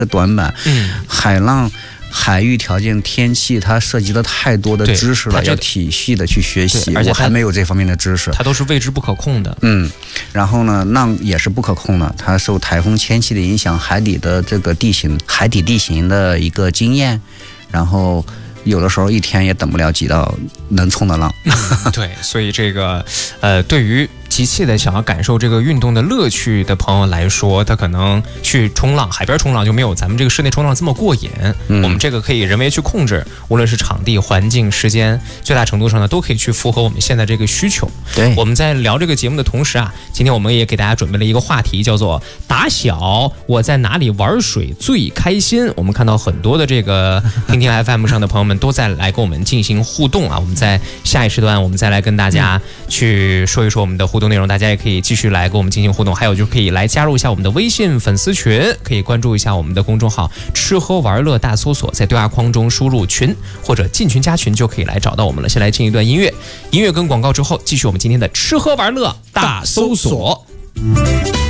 短板。海浪。海域条件、天气，它涉及了太多的知识了，要体系的去学习。我还没有这方面的知识， 它都是未知不可控的。 然后呢，浪也是不可控的，它受台风、天气的影响，海底的这个地形、海底地形的一个经验，然后有的时候一天也等不了几道能冲的浪。 对，所以这个对于急切的想要感受这个运动的乐趣的朋友来说，他可能去冲浪，海边冲浪就没有咱们这个室内冲浪这么过瘾。我们这个可以人为去控制，无论是场地、环境、时间，最大程度上呢都可以去符合我们现在这个需求。 对， 我们在聊这个节目的同时啊，今天我们也给大家准备了一个话题，叫做打小我在哪里玩水最开心。我们看到很多的这个听听 FM 上的朋友们都在来跟我们进行互动啊。我们在下一时段我们再来跟大家去说一说我们的互动内容，大家也可以继续来跟我们进行互动，还有就可以来加入一下我们的微信粉丝群，可以关注一下我们的公众号吃喝玩乐大搜索，在对话框中输入群或者进群加群就可以来找到我们了。先来进一段音乐，音乐跟广告之后继续我们今天的吃喝玩乐大搜索。